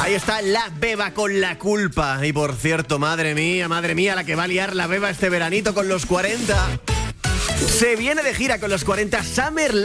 Ahí está la Beba con La Culpa. Y por cierto, madre mía, la que va a liar la Beba este veranito con los 40. Se viene de gira con los 40 Summer